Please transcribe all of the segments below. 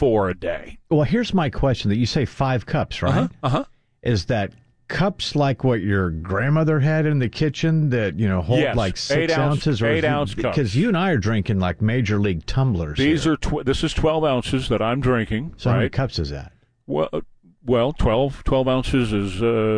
4 a day. Well, here's my question. That you say 5 cups, right? Is that cups like what your grandmother had in the kitchen that, hold Yes, like 6 ounces? Or 8-ounce cups. Because you and I are drinking like major league tumblers. These here. this is 12 ounces that I'm drinking. So right? how many cups is that? Well, 12 ounces is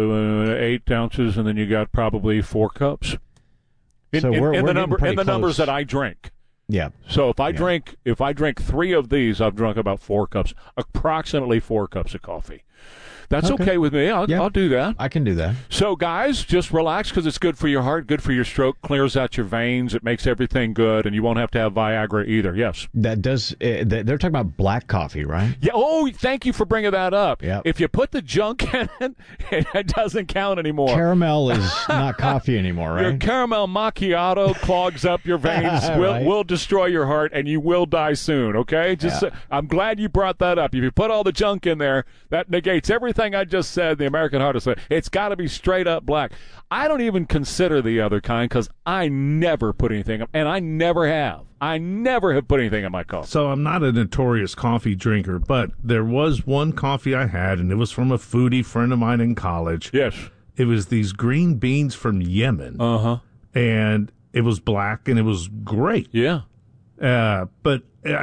8 ounces, and then you got probably 4 cups. In the numbers that I drink. Yeah. So if I drink 3 of these, I've drunk about 4 cups, approximately 4 cups of coffee. That's okay with me. I'll do that. I can do that. So, guys, just relax because it's good for your heart, good for your stroke, clears out your veins. It makes everything good, and you won't have to have Viagra either. Yes. That does. They're talking about black coffee, right? Yeah. Oh, thank you for bringing that up. Yep. If you put the junk in it, it doesn't count anymore. Caramel is not coffee anymore, right? Your caramel macchiato clogs up your veins, will destroy your heart, and you will die soon, okay? I'm glad you brought that up. If you put all the junk in there, that negates everything I just said. The American Heart Association. It's got to be straight up black. I don't even consider the other kind because I never put anything, and I never have. I never have put anything in my coffee. So I'm not a notorious coffee drinker, but there was one coffee I had, and it was from a foodie friend of mine in college. Yes. It was these green beans from Yemen. And it was black, and it was great. Yeah. But I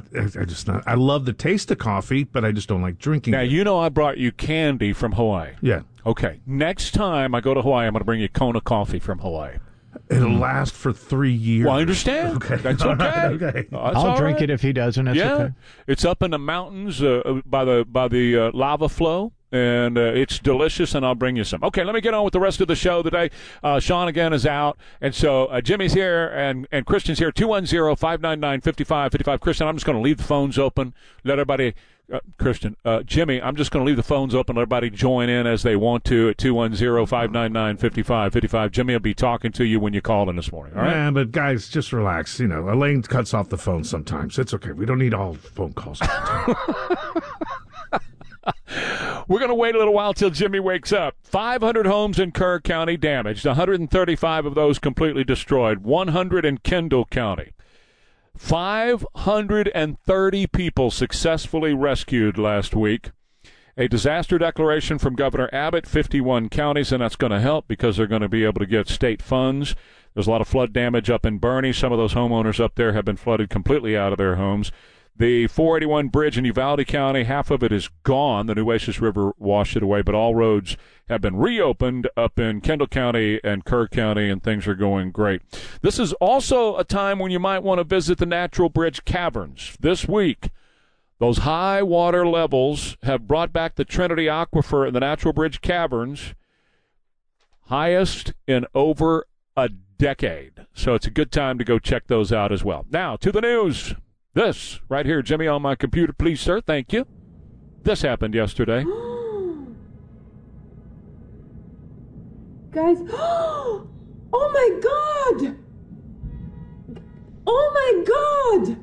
love the taste of coffee, but I just don't like drinking it. Now, I brought you candy from Hawaii. Yeah. Okay. Next time I go to Hawaii, I'm going to bring you Kona coffee from Hawaii. It'll last for 3 years. Well, I understand. Okay. That's okay. Okay. I'll drink it if he doesn't. That's okay. It's up in the mountains by the lava flow. And it's delicious, and I'll bring you some. Okay, let me get on with the rest of the show today. Sean, again, is out. And so Jimmy's here, and Christian's here, 210-599-5555. Christian, I'm just going to leave the phones open. Let everybody Jimmy, I'm just going to leave the phones open. Let everybody join in as they want to at 210-599-5555. Jimmy will be talking to you when you call in this morning, all right? Yeah, but guys, just relax. Elaine cuts off the phone sometimes. It's okay. We don't need all phone calls all the time. We're going to wait a little while till Jimmy wakes up. 500 homes in Kerr County damaged, 135 of those completely destroyed, 100 in Kendall County. 530 people successfully rescued last week. A disaster declaration from Governor Abbott, 51 counties, and that's going to help because they're going to be able to get state funds. There's a lot of flood damage up in Bernie. Some of those homeowners up there have been flooded completely out of their homes. The 481 bridge in Uvalde County, half of it is gone. The Nueces River washed it away, but all roads have been reopened up in Kendall County and Kerr County, and things are going great. This is also a time when you might want to visit the Natural Bridge Caverns. This week, those high water levels have brought back the Trinity Aquifer in the Natural Bridge Caverns, highest in over a decade. So it's a good time to go check those out as well. Now, to the news. This, right here, Jimmy, on my computer. Please, sir. Thank you. This happened yesterday. Guys, oh my God! Oh my God!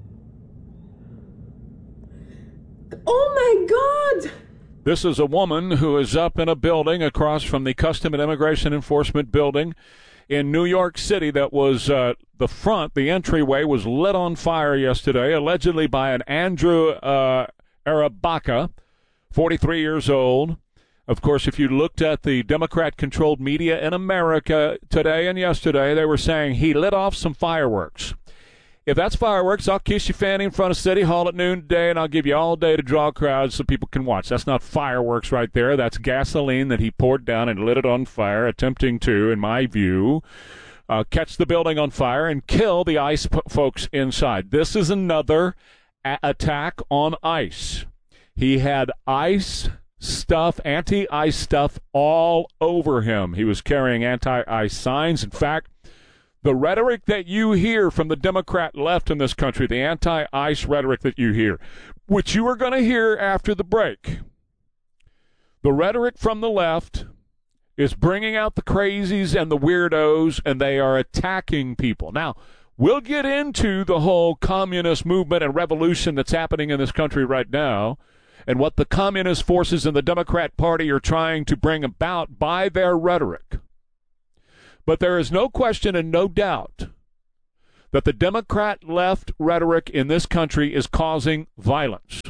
Oh my God! This is a woman who is up in a building across from the Custom and Immigration Enforcement building in New York City that was the entryway was lit on fire yesterday, allegedly by an Andrew Arabaka, 43 years old. Of course, if you looked at the Democrat-controlled media in America today and yesterday, they were saying he lit off some fireworks. If that's fireworks, I'll kiss your fanny in front of City Hall at noon today, and I'll give you all day to draw crowds so people can watch. That's not fireworks right there. That's gasoline that he poured down and lit it on fire, attempting to, in my view, catch the building on fire and kill the ICE folks inside. This is another attack on ICE. He had ICE stuff, anti-ICE stuff all over him. He was carrying anti-ICE signs. In fact, the rhetoric that you hear from the Democrat left in this country, the anti-ICE rhetoric that you hear, which you are going to hear after the break, the rhetoric from the left is bringing out the crazies and the weirdos, and they are attacking people. Now, we'll get into the whole communist movement and revolution that's happening in this country right now and what the communist forces in the Democrat Party are trying to bring about by their rhetoric. But there is no question and no doubt that the Democrat left rhetoric in this country is causing violence.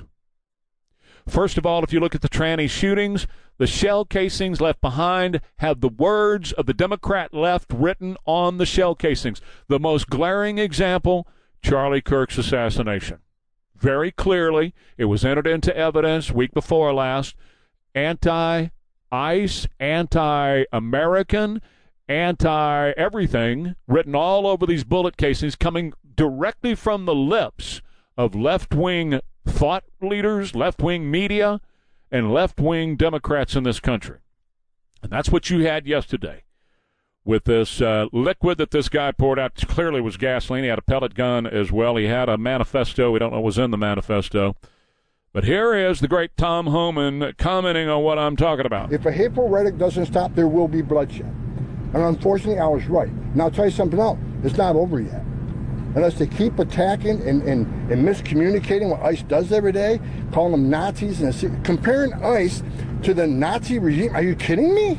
First of all, if you look at the tranny shootings, the shell casings left behind have the words of the Democrat left written on the shell casings. The most glaring example, Charlie Kirk's assassination. Very clearly, it was entered into evidence week before last. Anti-ICE, anti-American, anti-everything written all over these bullet casings coming directly from the lips of left-wing thought leaders, left-wing media, and left-wing Democrats in this country. And that's what you had yesterday with this liquid that this guy poured out. Clearly was gasoline. He had a pellet gun as well. He had a manifesto. We don't know what was in the manifesto. But here is the great Tom Homan commenting on what I'm talking about. If a hateful rhetoric doesn't stop, there will be bloodshed. And unfortunately, I was right. Now, I'll tell you something else. It's not over yet. Unless they keep attacking and miscommunicating what ICE does every day, calling them Nazis, and comparing ICE to the Nazi regime. Are you kidding me?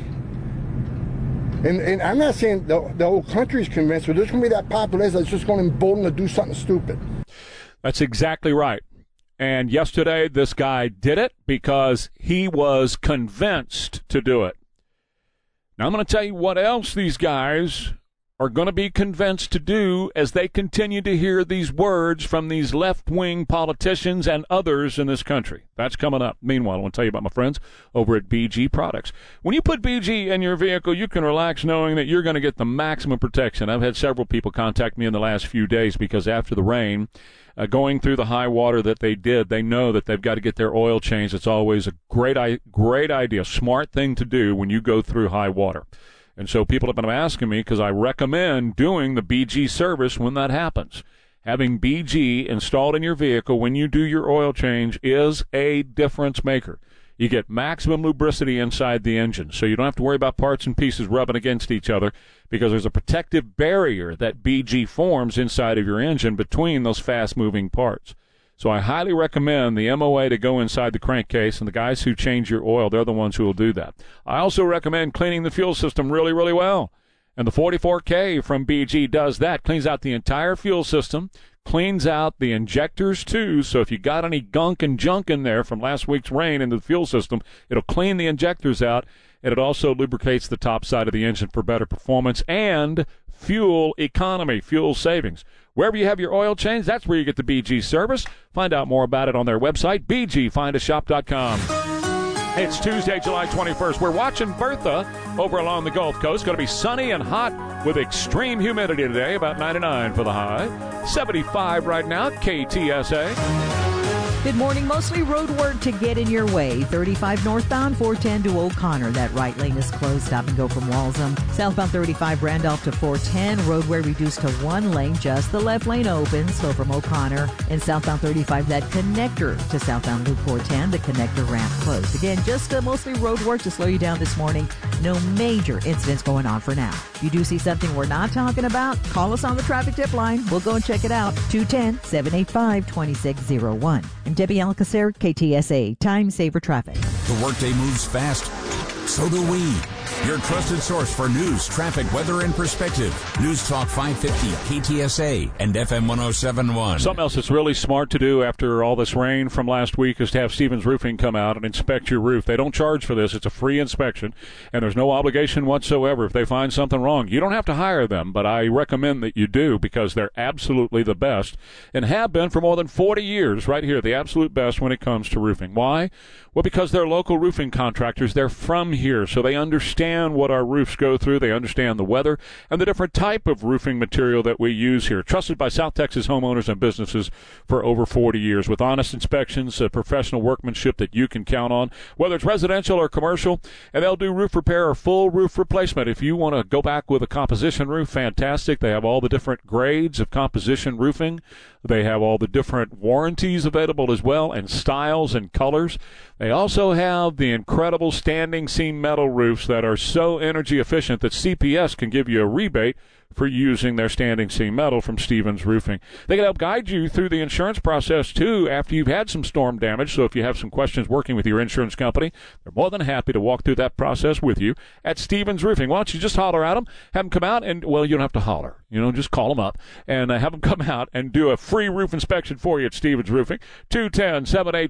And I'm not saying the whole country is convinced, but there's going to be that population that's just going to embolden to do something stupid. That's exactly right. And yesterday, this guy did it because he was convinced to do it. Now, I'm going to tell you what else these guys are going to be convinced to do as they continue to hear these words from these left-wing politicians and others in this country. That's coming up. Meanwhile, I want to tell you about my friends over at BG Products. When you put BG in your vehicle, you can relax knowing that you're going to get the maximum protection. I've had several people contact me in the last few days because after the rain, going through the high water that they did, they know that they've got to get their oil changed. It's always a great idea, smart thing to do when you go through high water. And so people have been asking me because I recommend doing the BG service when that happens. Having BG installed in your vehicle when you do your oil change is a difference maker. You get maximum lubricity inside the engine, so you don't have to worry about parts and pieces rubbing against each other because there's a protective barrier that BG forms inside of your engine between those fast-moving parts. So I highly recommend the MOA to go inside the crankcase, and the guys who change your oil, they're the ones who will do that. I also recommend cleaning the fuel system really, really well. And the 44K from BG does that, cleans out the entire fuel system, cleans out the injectors too, so if you got any gunk and junk in there from last week's rain in the fuel system, it'll clean the injectors out, and it also lubricates the top side of the engine for better performance and fuel economy, fuel savings. Wherever you have your oil change, that's where you get the BG service. Find out more about it on their website, bgfindashop.com. It's Tuesday, July 21st. We're watching Bertha over along the Gulf Coast. Going to be sunny and hot with extreme humidity today, about 99 for the high. 75 right now, KTSA. Good morning. Mostly road work to get in your way. 35 northbound, 410 to O'Connor. That right lane is closed. Stop and go from Walsham. Southbound 35 Randolph to 410. Roadway reduced to one lane. Just the left lane open. Slow from O'Connor. And southbound 35, that connector to southbound Loop 410. The connector ramp closed. Again, just mostly road work to slow you down this morning. No major incidents going on for now. If you do see something we're not talking about, call us on the traffic tip line. We'll go and check it out. 210-785-2601. I'm Debbie Alcacer, KTSA, Time Saver Traffic. The workday moves fast. So do we. Your trusted source for news, traffic, weather, and perspective. News Talk 550, KTSA, and FM 107.1. Something else that's really smart to do after all this rain from last week is to have Stevens Roofing come out and inspect your roof. They don't charge for this. It's a free inspection, and there's no obligation whatsoever if they find something wrong. You don't have to hire them, but I recommend that you do because they're absolutely the best and have been for more than 40 years right here, the absolute best when it comes to roofing. Why? Well, because they're local roofing contractors. They're from here, so they understand what our roofs go through. They understand the weather and the different type of roofing material that we use here. Trusted by South Texas homeowners and businesses for over 40 years with honest inspections, professional workmanship that you can count on, whether it's residential or commercial. And they'll do roof repair or full roof replacement. If you want to go back with a composition roof, fantastic. They have all the different grades of composition roofing. They have all the different warranties available as well, and styles and colors. They also have the incredible standing seam metal roofs that are so energy efficient that CPS can give you a rebate for using their standing seam metal from Stevens Roofing. They can help guide you through the insurance process, too, after you've had some storm damage. So if you have some questions working with your insurance company, they're more than happy to walk through that process with you at Stevens Roofing. Why don't you just holler at them, have them come out, and, well, you don't have to holler. Just call them up and have them come out and do a free roof inspection for you at Stevens Roofing. 210-785